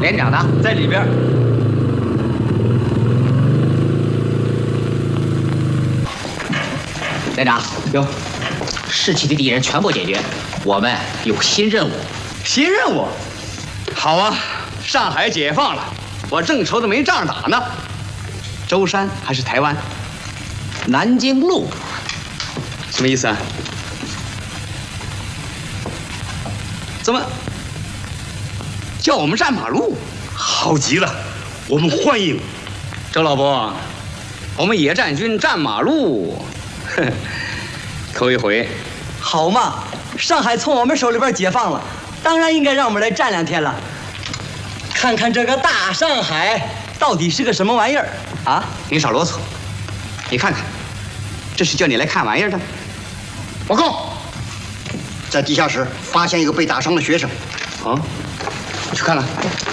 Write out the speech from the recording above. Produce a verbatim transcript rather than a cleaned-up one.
连长呢？ 在里边。 连长， 有， 士气的敌人全部解决，我们有新任务。 新任务？好啊，上海解放了，我正愁着没仗打呢。舟山还是台湾？ 南京路。 什么意思啊？怎么叫我们站马路？ 好极了，我们欢迎。 周老伯，我们野战军站马路，呵呵，头一回。 好嘛，上海从我们手里边解放了，当然应该让我们来站两天了，看看这个大上海到底是个什么玩意儿啊！ 您少啰嗦，你看看，这是叫你来看玩意儿的。 报告，在地下室发现一个被打伤的学生。 啊，去看看。